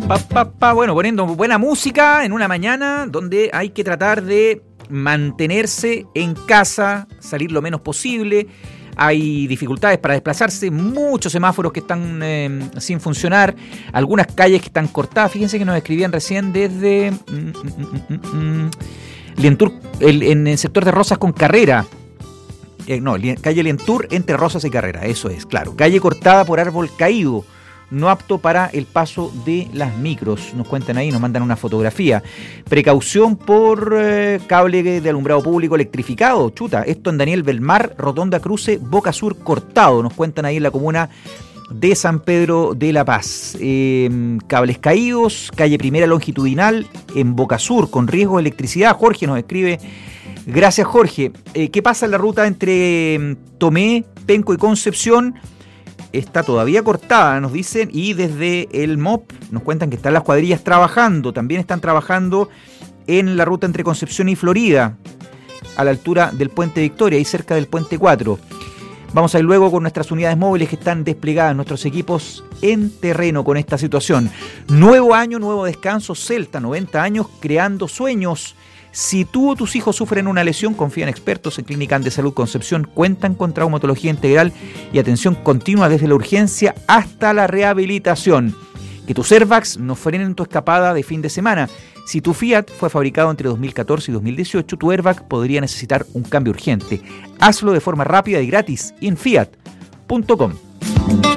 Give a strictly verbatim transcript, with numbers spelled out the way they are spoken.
Pa, pa, pa, bueno, poniendo buena música en una mañana donde hay que tratar de mantenerse en casa, salir lo menos posible. Hay dificultades para desplazarse, muchos semáforos que están eh, sin funcionar, algunas calles que están cortadas. Fíjense que nos escribían recién desde mm, mm, mm, mm, Lientur, el, en el sector de Rosas con Carrera. Eh, no, calle Lientur entre Rosas y Carrera, eso es, claro. Calle cortada por árbol caído, no apto para el paso de las micros. Nos cuentan ahí, nos mandan una fotografía. Precaución por eh, cable de alumbrado público electrificado. Chuta, esto en Daniel Belmar, Rotonda Cruce, Boca Sur cortado. Nos cuentan ahí en la comuna de San Pedro de la Paz. Eh, cables caídos, calle Primera Longitudinal en Boca Sur, con riesgo de electricidad. Jorge nos escribe. Gracias, Jorge. Eh, ¿Qué pasa en la ruta entre Tomé, Penco y Concepción? Está todavía cortada, nos dicen, y desde el M O P nos cuentan que están las cuadrillas trabajando, también están trabajando en la ruta entre Concepción y Florida, a la altura del Puente Victoria y cerca del Puente cuatro. Vamos a ir luego con nuestras unidades móviles que están desplegadas, nuestros equipos en terreno con esta situación. Nuevo año, nuevo descanso, Celta, noventa años, creando sueños. Si tú o tus hijos sufren una lesión, confía en expertos en Clínica Andes Salud Concepción. Cuentan con traumatología integral y atención continua desde la urgencia hasta la rehabilitación. Que tus airbags no frenen tu escapada de fin de semana. Si tu Fiat fue fabricado entre dos mil catorce y dos mil dieciocho, tu airbag podría necesitar un cambio urgente. Hazlo de forma rápida y gratis en fiat punto com.